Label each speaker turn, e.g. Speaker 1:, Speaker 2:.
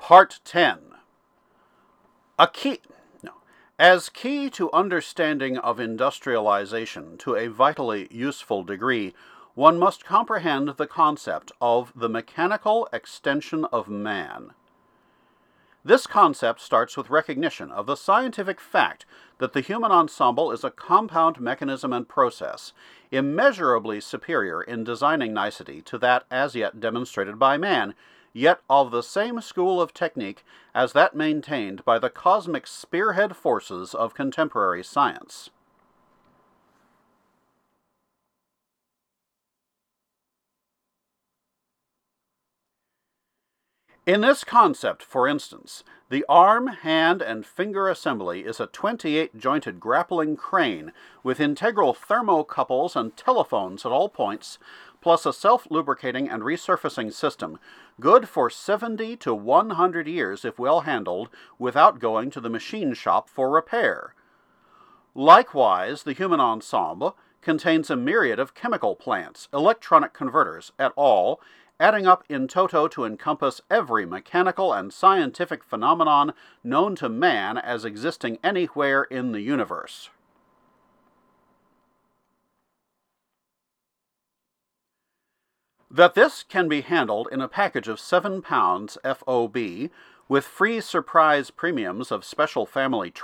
Speaker 1: Part 10. As key to understanding of industrialization to a vitally useful degree, one must comprehend the concept of the mechanical extension of man. This concept starts with recognition of the scientific fact that the human ensemble is a compound mechanism and process, immeasurably superior in designing nicety to that as yet demonstrated by man, yet of the same school of technique as that maintained by the cosmic spearhead forces of contemporary science. In this concept, for instance, the arm, hand, and finger assembly is a 28-jointed grappling crane with integral thermocouples and telephones at all points, plus a self-lubricating and resurfacing system, good for 70 to 100 years if well handled, without going to the machine shop for repair. Likewise, the human ensemble contains a myriad of chemical plants, electronic converters, et al., adding up in toto to encompass every mechanical and scientific phenomenon known to man as existing anywhere in the universe. That this can be handled in a package of 7 pounds FOB, with free surprise premiums of special family